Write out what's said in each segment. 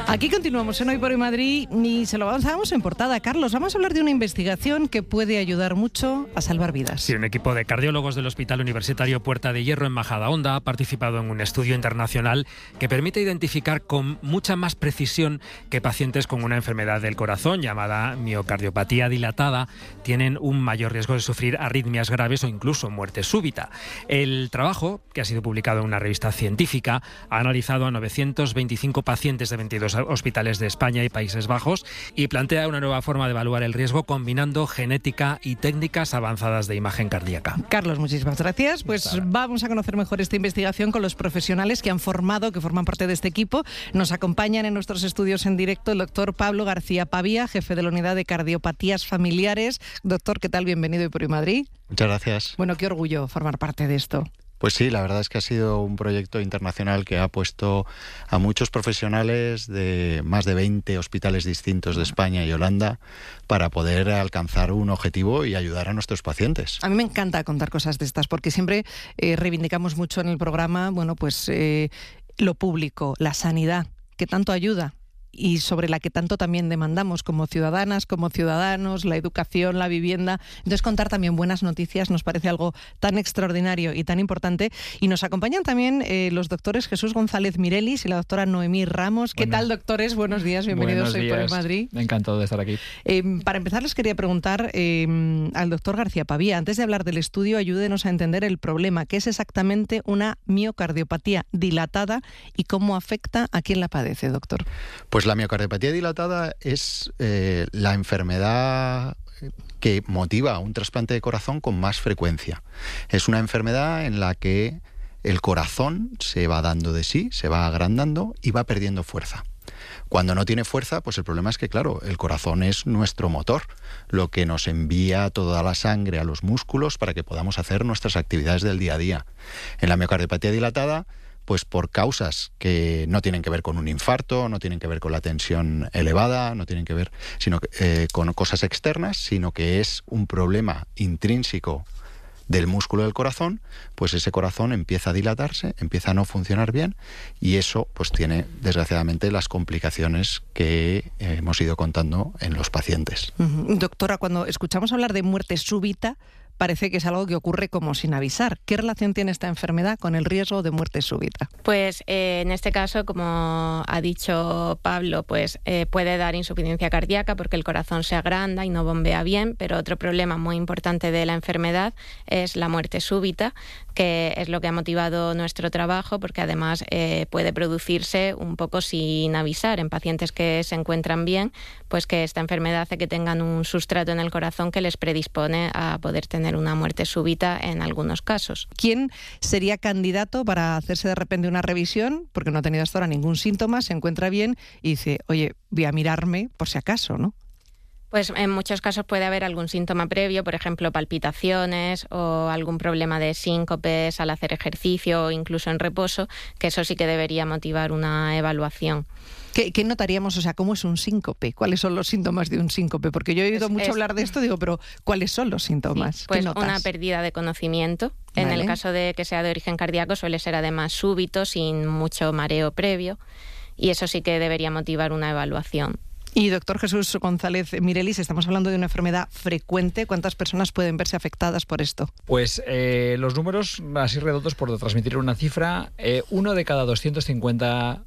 Aquí continuamos en Hoy por Hoy Madrid y se lo avanzamos en portada. Carlos, vamos a hablar de una investigación que puede ayudar mucho a salvar vidas. Sí, un equipo de cardiólogos del Hospital Universitario Puerta de Hierro en Majadahonda ha participado en un estudio internacional que permite identificar con mucha más precisión que pacientes con una enfermedad del corazón llamada miocardiopatía dilatada tienen un mayor riesgo de sufrir arritmias graves o incluso muerte súbita. El trabajo, que ha sido publicado en una revista científica, ha analizado a 925 pacientes de 22 hospitales de España y Países Bajos y plantea una nueva forma de evaluar el riesgo combinando genética y técnicas avanzadas de imagen cardíaca. Carlos, muchísimas gracias. Pues vamos a conocer mejor esta investigación con los profesionales que forman parte de este equipo. Nos acompañan en nuestros estudios en directo el doctor Pablo García Pavía, jefe de la Unidad de Cardiopatías Familiares. Doctor, ¿qué tal? Bienvenido a Hoy por Hoy Madrid. Muchas gracias. Bueno, qué orgullo formar parte de esto. Pues sí, la verdad es que ha sido un proyecto internacional que ha puesto a muchos profesionales de más de 20 hospitales distintos de España y Holanda para poder alcanzar un objetivo y ayudar a nuestros pacientes. A mí me encanta contar cosas de estas porque siempre reivindicamos mucho en el programa, lo público, la sanidad, que tanto ayuda y sobre la que tanto también demandamos como ciudadanas, como ciudadanos, la educación, la vivienda. Entonces, contar también buenas noticias nos parece algo tan extraordinario y tan importante. Y nos acompañan también los doctores Jesús González Mirelis y la doctora Noemí Ramos. ¿Qué tal, doctores? Buenos días, bienvenidos a Hoy por Hoy Madrid. Encantado de estar aquí. Para empezar, les quería preguntar al doctor García Pavía, antes de hablar del estudio, ayúdenos a entender el problema, ¿qué es exactamente una miocardiopatía dilatada y cómo afecta a quien la padece, doctor? Pues la miocardiopatía dilatada es la enfermedad que motiva un trasplante de corazón con más frecuencia. Es una enfermedad en la que el corazón se va dando de sí, se va agrandando y va perdiendo fuerza. Cuando no tiene fuerza, pues el problema es que, claro, el corazón es nuestro motor, lo que nos envía toda la sangre a los músculos para que podamos hacer nuestras actividades del día a día. En la miocardiopatía dilatada, pues por causas que no tienen que ver con un infarto, no tienen que ver con la tensión elevada, no tienen que ver con cosas externas, sino que es un problema intrínseco del músculo del corazón, pues ese corazón empieza a dilatarse, empieza a no funcionar bien y eso pues tiene desgraciadamente las complicaciones que hemos ido contando en los pacientes. Doctora, cuando escuchamos hablar de muerte súbita, parece que es algo que ocurre como sin avisar. ¿Qué relación tiene esta enfermedad con el riesgo de muerte súbita? Pues en este caso, como ha dicho Pablo, puede dar insuficiencia cardíaca porque el corazón se agranda y no bombea bien, pero otro problema muy importante de la enfermedad es la muerte súbita, que es lo que ha motivado nuestro trabajo, porque además puede producirse un poco sin avisar en pacientes que se encuentran bien, pues que esta enfermedad hace que tengan un sustrato en el corazón que les predispone a poder tener una muerte súbita en algunos casos. ¿Quién sería candidato para hacerse de repente una revisión? Porque no ha tenido hasta ahora ningún síntoma, se encuentra bien y dice, oye, voy a mirarme por si acaso, ¿no? Pues en muchos casos puede haber algún síntoma previo, por ejemplo, palpitaciones o algún problema de síncopes al hacer ejercicio o incluso en reposo, que eso sí que debería motivar una evaluación. ¿Qué notaríamos? O sea, ¿cómo es un síncope? ¿Cuáles son los síntomas de un síncope? Porque yo he oído mucho hablar de esto, pero ¿cuáles son los síntomas? Sí, pues ¿qué notas? Una pérdida de conocimiento. Vale. En el caso de que sea de origen cardíaco suele ser además súbito, sin mucho mareo previo, y eso sí que debería motivar una evaluación. Y doctor Jesús González Mirelis, estamos hablando de una enfermedad frecuente. ¿Cuántas personas pueden verse afectadas por esto? Pues los números, así redondos por transmitir una cifra, 1 de cada 250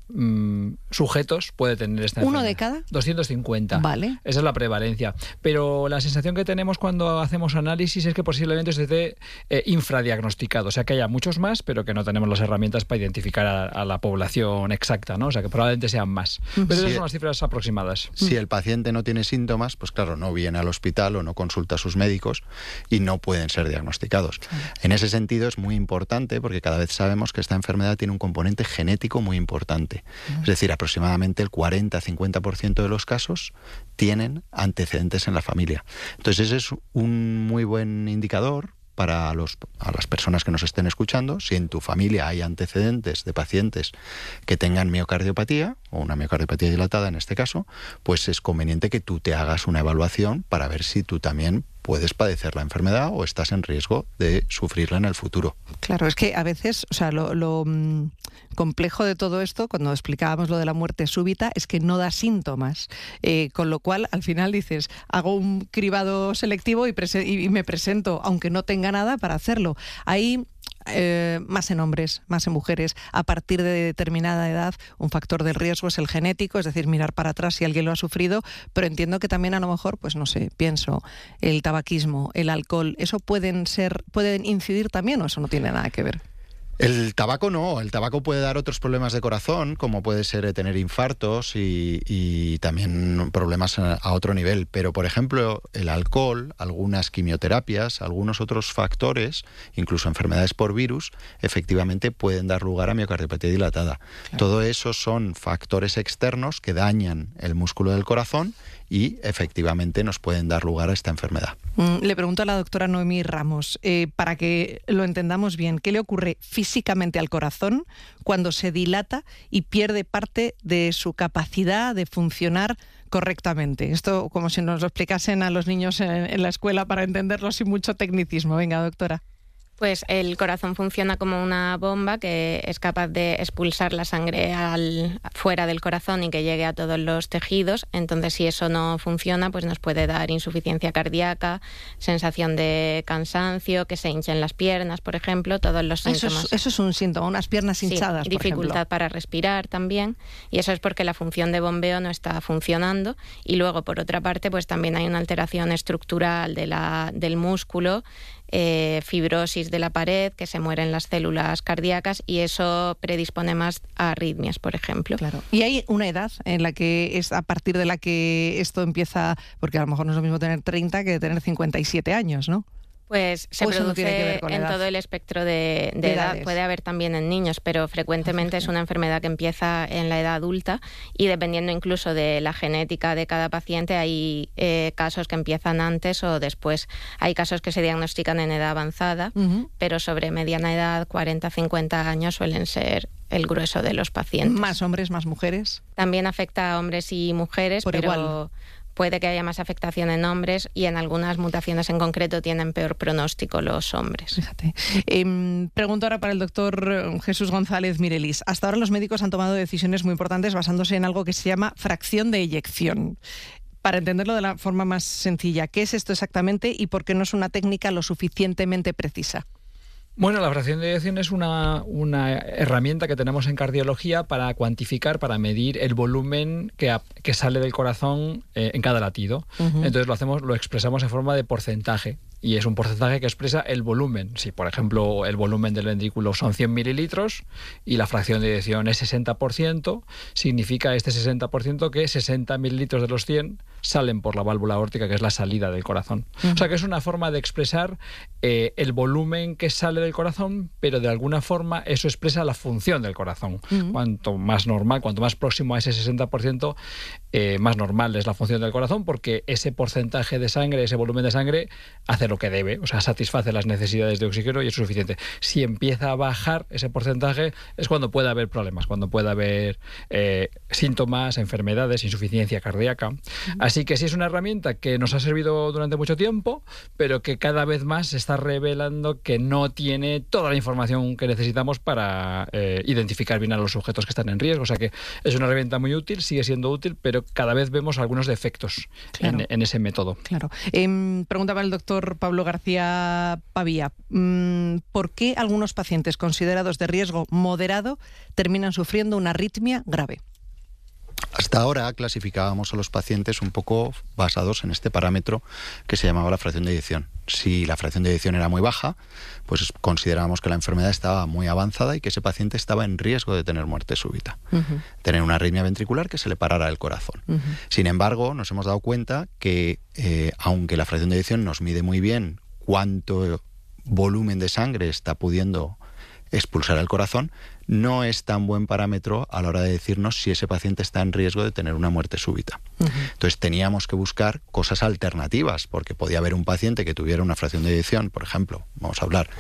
sujetos puede tener esta enfermedad. ¿1 de cada? 250. Vale. Esa es la prevalencia. Pero la sensación que tenemos cuando hacemos análisis es que posiblemente se esté infradiagnosticado. O sea, que haya muchos más, pero que no tenemos las herramientas para identificar a la población exacta, ¿no? O sea, que probablemente sean más. Pero esas son las cifras aproximadas. Si el paciente no tiene síntomas, pues claro, no viene al hospital o no consulta a sus médicos y no pueden ser diagnosticados. En ese sentido es muy importante porque cada vez sabemos que esta enfermedad tiene un componente genético muy importante. Es decir, aproximadamente el 40-50% de los casos tienen antecedentes en la familia. Entonces ese es un muy buen indicador a las personas que nos estén escuchando. Si en tu familia hay antecedentes de pacientes que tengan miocardiopatía, o una miocardiopatía dilatada en este caso, pues es conveniente que tú te hagas una evaluación para ver si tú también puedes padecer la enfermedad o estás en riesgo de sufrirla en el futuro. Claro, es que a veces, o sea, lo complejo de todo esto, cuando explicábamos lo de la muerte súbita, es que no da síntomas, con lo cual al final dices, hago un cribado selectivo y me presento, aunque no tenga nada, para hacerlo. Ahí más en hombres, más en mujeres. A partir de determinada edad, un factor de riesgo es el genético, es decir, mirar para atrás si alguien lo ha sufrido, pero entiendo que también a lo mejor, pues no sé, pienso, el tabaquismo, el alcohol, ¿eso pueden incidir también o eso no tiene nada que ver? El tabaco no, el tabaco puede dar otros problemas de corazón, como puede ser tener infartos y también problemas a otro nivel. Pero, por ejemplo, el alcohol, algunas quimioterapias, algunos otros factores, incluso enfermedades por virus, efectivamente pueden dar lugar a miocardiopatía dilatada. Claro. Todo eso son factores externos que dañan el músculo del corazón y efectivamente nos pueden dar lugar a esta enfermedad. Le pregunto a la doctora Noemí Ramos, para que lo entendamos bien, ¿qué le ocurre físicamente al corazón cuando se dilata y pierde parte de su capacidad de funcionar correctamente? Esto como si nos lo explicasen a los niños en la escuela para entenderlo sin mucho tecnicismo. Venga, doctora. Pues el corazón funciona como una bomba que es capaz de expulsar la sangre fuera del corazón y que llegue a todos los tejidos. Entonces, si eso no funciona, pues nos puede dar insuficiencia cardíaca, sensación de cansancio, que se hinchen las piernas, por ejemplo, todos los síntomas. Eso es un síntoma, unas piernas hinchadas, por dificultad ejemplo. Para respirar también, y eso es porque la función de bombeo no está funcionando. Y luego, por otra parte, pues también hay una alteración estructural del músculo, fibrosis de la pared, que se mueren las células cardíacas y eso predispone más a arritmias, por ejemplo. Claro. Y hay una edad en la que es a partir de la que esto empieza, porque a lo mejor no es lo mismo tener 30 que tener 57 años, ¿no? Pues se produce en todo el espectro de edad. Puede haber también en niños, pero frecuentemente es una enfermedad que empieza en la edad adulta y dependiendo incluso de la genética de cada paciente hay casos que empiezan antes o después. Hay casos que se diagnostican en edad avanzada, pero sobre mediana edad, 40, 50 años suelen ser el grueso de los pacientes. ¿Más hombres, más mujeres? También afecta a hombres y mujeres, por pero igual. Puede que haya más afectación en hombres y en algunas mutaciones en concreto tienen peor pronóstico los hombres. Fíjate. Pregunto ahora para el doctor Jesús González Mirelis. Hasta ahora los médicos han tomado decisiones muy importantes basándose en algo que se llama fracción de eyección. Para entenderlo de la forma más sencilla, ¿qué es esto exactamente y por qué no es una técnica lo suficientemente precisa? Bueno, la fracción de eyección es una herramienta que tenemos en cardiología para cuantificar, para medir el volumen que sale del corazón en cada latido. Entonces lo expresamos en forma de porcentaje. Y es un porcentaje que expresa el volumen. Si, por ejemplo, el volumen del ventrículo son 100 mililitros y la fracción de eyección es 60%, significa este 60% que 60 mililitros de los 100 salen por la válvula aórtica, que es la salida del corazón. O sea que es una forma de expresar el volumen que sale del corazón, pero de alguna forma eso expresa la función del corazón. Cuanto más normal, cuanto más próximo a ese 60%, más normal es la función del corazón, porque ese porcentaje de sangre, ese volumen de sangre, hace lo que debe, o sea, satisface las necesidades de oxígeno y es suficiente. Si empieza a bajar ese porcentaje es cuando puede haber problemas, cuando puede haber síntomas, enfermedades, insuficiencia cardíaca. Así que sí es una herramienta que nos ha servido durante mucho tiempo, pero que cada vez más se está revelando que no tiene toda la información que necesitamos para identificar bien a los sujetos que están en riesgo. O sea que es una herramienta muy útil, sigue siendo útil, pero cada vez vemos algunos defectos en ese método. Claro. Preguntaba el doctor Pablo García Pavía, ¿por qué algunos pacientes considerados de riesgo moderado terminan sufriendo una arritmia grave? Hasta ahora clasificábamos a los pacientes un poco basados en este parámetro que se llamaba la fracción de eyección. Si la fracción de eyección era muy baja, pues considerábamos que la enfermedad estaba muy avanzada y que ese paciente estaba en riesgo de tener muerte súbita, tener una arritmia ventricular que se le parara el corazón. Sin embargo, nos hemos dado cuenta que aunque la fracción de eyección nos mide muy bien cuánto volumen de sangre está pudiendo expulsar el corazón, no es tan buen parámetro a la hora de decirnos si ese paciente está en riesgo de tener una muerte súbita. Entonces teníamos que buscar cosas alternativas, porque podía haber un paciente que tuviera una fracción de eyección, por ejemplo, vamos a hablar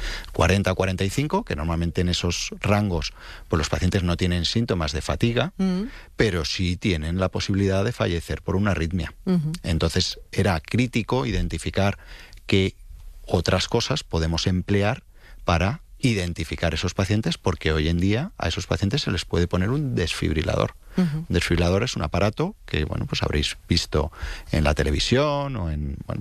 40-45, que normalmente en esos rangos pues los pacientes no tienen síntomas de fatiga, pero sí tienen la posibilidad de fallecer por una arritmia. Entonces era crítico identificar qué otras cosas podemos emplear para identificar esos pacientes, porque hoy en día a esos pacientes se les puede poner un desfibrilador. Un desfibrilador es un aparato que, bueno, pues habréis visto en la televisión o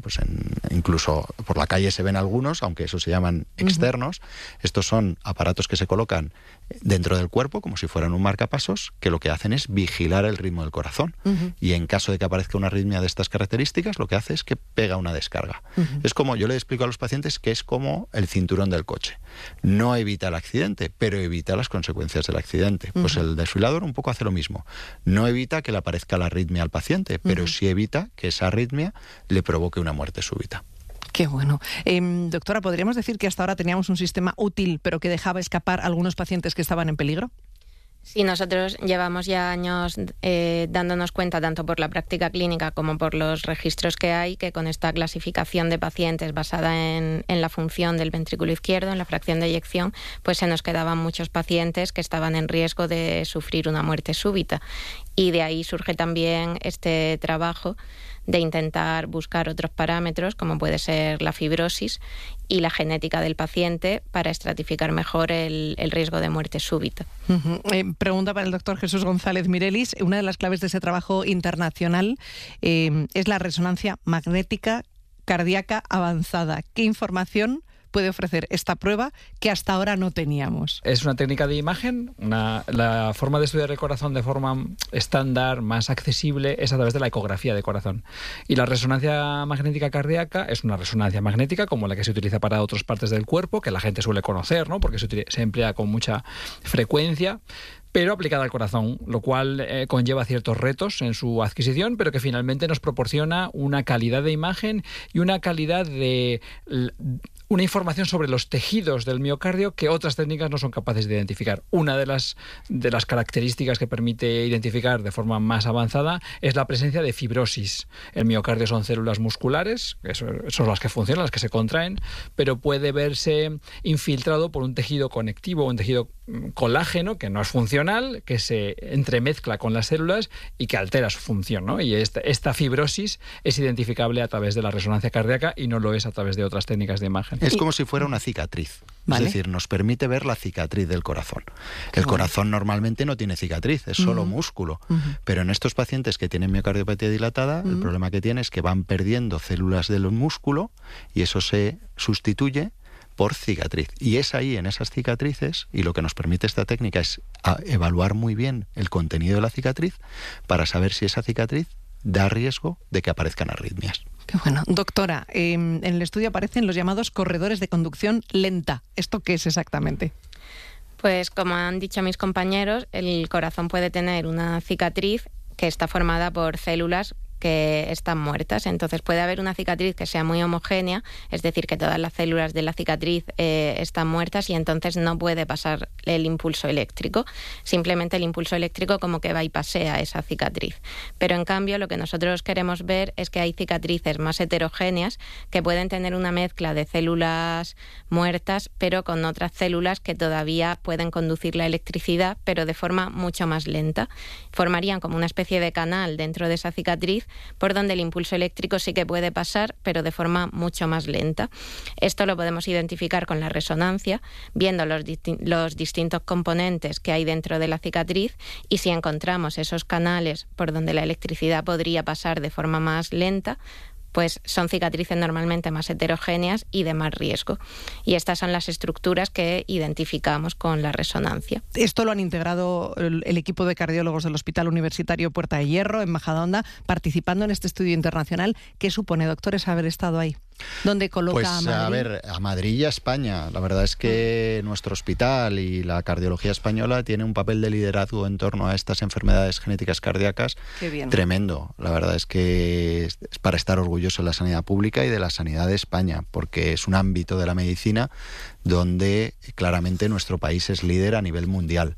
incluso por la calle se ven algunos, aunque esos se llaman externos. Estos son aparatos que se colocan dentro del cuerpo como si fueran un marcapasos, que lo que hacen es vigilar el ritmo del corazón. Y en caso de que aparezca una arritmia de estas características, lo que hace es que pega una descarga. Es como, yo le explico a los pacientes que es como el cinturón del coche. No evita el accidente, pero evita las consecuencias del accidente. Pues el desfibrilador un poco hace lo mismo. No evita que le aparezca la arritmia al paciente, pero sí evita que esa arritmia le provoque una muerte súbita. Qué bueno. Doctora, ¿podríamos decir que hasta ahora teníamos un sistema útil, pero que dejaba escapar a algunos pacientes que estaban en peligro? Sí, nosotros llevamos ya años dándonos cuenta, tanto por la práctica clínica como por los registros que hay, que con esta clasificación de pacientes basada en la función del ventrículo izquierdo, en la fracción de eyección, pues se nos quedaban muchos pacientes que estaban en riesgo de sufrir una muerte súbita. Y de ahí surge también este trabajo de intentar buscar otros parámetros, como puede ser la fibrosis y la genética del paciente, para estratificar mejor el riesgo de muerte súbita. Pregunta para el doctor Jesús González Mirelis. Una de las claves de ese trabajo internacional es la resonancia magnética cardíaca avanzada. ¿Qué información puede ofrecer esta prueba que hasta ahora no teníamos? Es una técnica de imagen. La forma de estudiar el corazón de forma estándar, más accesible, es a través de la ecografía de corazón. Y la resonancia magnética cardíaca es una resonancia magnética como la que se utiliza para otras partes del cuerpo, que la gente suele conocer, ¿no? Porque se emplea con mucha frecuencia, pero aplicada al corazón, lo cual conlleva ciertos retos en su adquisición, pero que finalmente nos proporciona una calidad de imagen y una calidad de una información sobre los tejidos del miocardio que otras técnicas no son capaces de identificar. Una de las características que permite identificar de forma más avanzada es la presencia de fibrosis. El miocardio son células musculares, que son las que funcionan, las que se contraen, pero puede verse infiltrado por un tejido conectivo, un tejido colágeno que no es funcional, que se entremezcla con las células y que altera su función, ¿no? Y esta fibrosis es identificable a través de la resonancia cardíaca y no lo es a través de otras técnicas de imagen. Es como si fuera una cicatriz. ¿Vale? Es decir, nos permite ver la cicatriz del corazón. El corazón normalmente no tiene cicatriz, es solo músculo. Pero en estos pacientes que tienen miocardiopatía dilatada, el problema que tiene es que van perdiendo células del músculo y eso se sustituye por cicatriz. Y es ahí, en esas cicatrices, y lo que nos permite esta técnica es evaluar muy bien el contenido de la cicatriz para saber si esa cicatriz da riesgo de que aparezcan arritmias. Qué bueno. Doctora, en el estudio aparecen los llamados corredores de conducción lenta. ¿Esto qué es exactamente? Pues como han dicho mis compañeros, el corazón puede tener una cicatriz que está formada por células que están muertas. Entonces puede haber una cicatriz que sea muy homogénea, es decir, que todas las células de la cicatriz están muertas y entonces no puede pasar el impulso eléctrico. Simplemente el impulso eléctrico como que bypassea esa cicatriz. Pero en cambio lo que nosotros queremos ver es que hay cicatrices más heterogéneas que pueden tener una mezcla de células muertas pero con otras células que todavía pueden conducir la electricidad pero de forma mucho más lenta. Formarían como una especie de canal dentro de esa cicatriz por donde el impulso eléctrico sí que puede pasar, pero de forma mucho más lenta. Esto lo podemos identificar con la resonancia, viendo los distintos componentes que hay dentro de la cicatriz, y si encontramos esos canales por donde la electricidad podría pasar de forma más lenta, pues son cicatrices normalmente más heterogéneas y de más riesgo. Y estas son las estructuras que identificamos con la resonancia. Esto lo han integrado el equipo de cardiólogos del Hospital Universitario Puerta de Hierro, en Majadahonda, participando en este estudio internacional. ¿Qué supone, doctores, haber estado ahí? ¿Dónde coloca a Madrid? A ver, a Madrid y a España. La verdad es que nuestro hospital y la cardiología española tiene un papel de liderazgo en torno a estas enfermedades genéticas cardíacas tremendo. La verdad es que es para estar orgulloso de la sanidad pública y de la sanidad de España, porque es un ámbito de la medicina donde claramente nuestro país es líder a nivel mundial.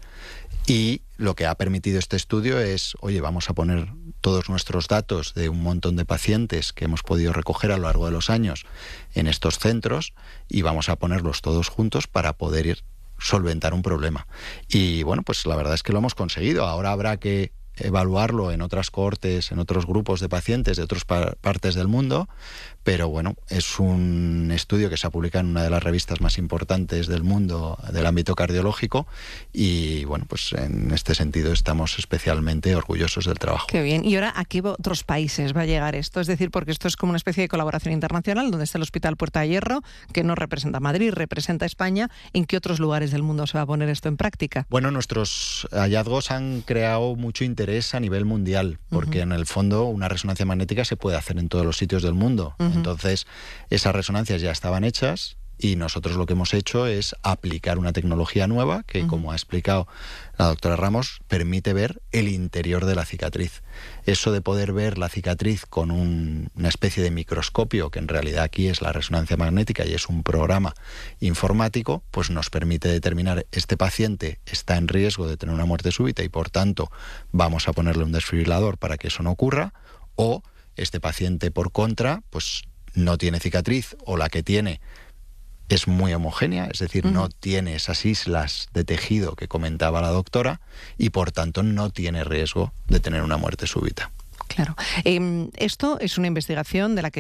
Y lo que ha permitido este estudio es, oye, vamos a poner todos nuestros datos de un montón de pacientes que hemos podido recoger a lo largo de los años en estos centros y vamos a ponerlos todos juntos para poder solventar un problema. Y bueno, pues la verdad es que lo hemos conseguido. Ahora habrá que evaluarlo en otras cohortes, en otros grupos de pacientes de otras partes del mundo, pero bueno, es un estudio que se ha publicado en una de las revistas más importantes del mundo del ámbito cardiológico y bueno, pues en este sentido estamos especialmente orgullosos del trabajo. Qué bien. ¿Y ahora a qué otros países va a llegar esto? Es decir, porque esto es como una especie de colaboración internacional donde está el Hospital Puerta de Hierro, que no representa a Madrid, representa a España. ¿En qué otros lugares del mundo se va a poner esto en práctica? Bueno, nuestros hallazgos han creado mucho interés a nivel mundial, porque en el fondo una resonancia magnética se puede hacer en todos los sitios del mundo. Entonces, esas resonancias ya estaban hechas y nosotros lo que hemos hecho es aplicar una tecnología nueva que, como ha explicado la doctora Ramos, permite ver el interior de la cicatriz. Eso de poder ver la cicatriz con una especie de microscopio, que en realidad aquí es la resonancia magnética y es un programa informático, pues nos permite determinar este paciente está en riesgo de tener una muerte súbita y por tanto vamos a ponerle un desfibrilador para que eso no ocurra, o este paciente por contra pues no tiene cicatriz o la que tiene es muy homogénea, es decir, no tiene esas islas de tejido que comentaba la doctora y por tanto no tiene riesgo de tener una muerte súbita. Claro. Esto es una investigación de la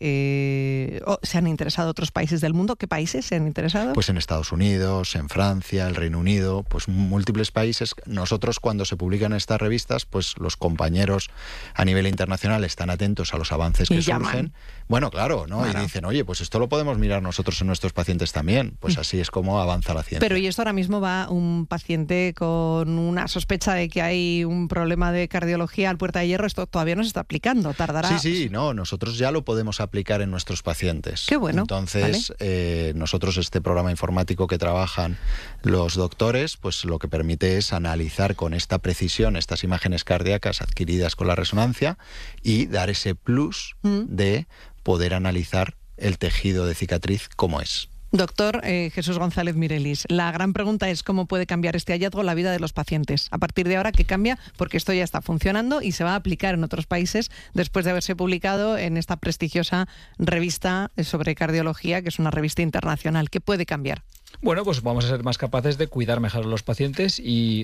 que se han interesado otros países del mundo. ¿Qué países se han interesado? Pues en Estados Unidos, en Francia, el Reino Unido, pues múltiples países. Nosotros cuando se publican estas revistas, pues los compañeros a nivel internacional están atentos a los avances que surgen. Bueno, claro, ¿no? Claro. Y dicen, oye, pues esto lo podemos mirar nosotros en nuestros pacientes también. Pues así es como avanza la ciencia. Pero ¿y esto ahora mismo va un paciente con una sospecha de que hay un problema de cardiología al Puerta de Hierro? Esto todavía no se está aplicando, tardará. Sí, no, nosotros ya lo podemos aplicar en nuestros pacientes. Qué bueno. Entonces, nosotros este programa informático que trabajan los doctores, pues lo que permite es analizar con esta precisión estas imágenes cardíacas adquiridas con la resonancia y dar ese plus de poder analizar el tejido de cicatriz como es. Doctor Jesús González Mirelis, la gran pregunta es cómo puede cambiar este hallazgo la vida de los pacientes. A partir de ahora, ¿qué cambia? Porque esto ya está funcionando y se va a aplicar en otros países después de haberse publicado en esta prestigiosa revista sobre cardiología, que es una revista internacional. ¿Qué puede cambiar? Bueno, pues vamos a ser más capaces de cuidar mejor a los pacientes y,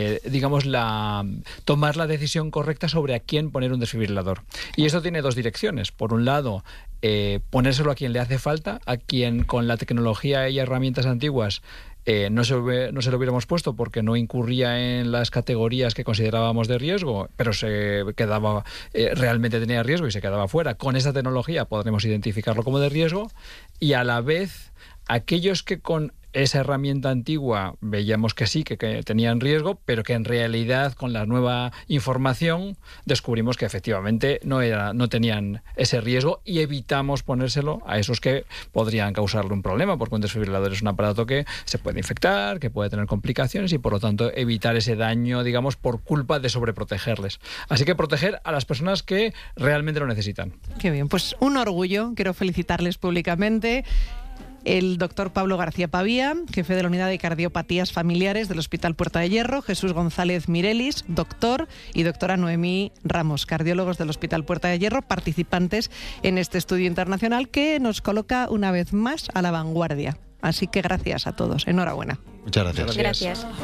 tomar la decisión correcta sobre a quién poner un desfibrilador. Y esto tiene dos direcciones. Por un lado, ponérselo a quien le hace falta, a quien con la tecnología y herramientas antiguas no se lo hubiéramos puesto porque no incurría en las categorías que considerábamos de riesgo, pero se quedaba realmente tenía riesgo y se quedaba fuera. Con esta tecnología podremos identificarlo como de riesgo y a la vez aquellos que con esa herramienta antigua veíamos que sí, que tenían riesgo, pero que en realidad con la nueva información descubrimos que efectivamente no tenían ese riesgo y evitamos ponérselo a esos que podrían causarle un problema, porque un desfibrilador es un aparato que se puede infectar, que puede tener complicaciones y por lo tanto evitar ese daño, digamos, por culpa de sobreprotegerles. Así que proteger a las personas que realmente lo necesitan. Qué bien, pues un orgullo, quiero felicitarles públicamente. El doctor Pablo García Pavía, jefe de la Unidad de Cardiopatías Familiares del Hospital Puerta de Hierro, Jesús González Mirelis, doctor, y doctora Noemí Ramos, cardiólogos del Hospital Puerta de Hierro, participantes en este estudio internacional que nos coloca una vez más a la vanguardia. Así que gracias a todos. Enhorabuena. Muchas gracias. Gracias.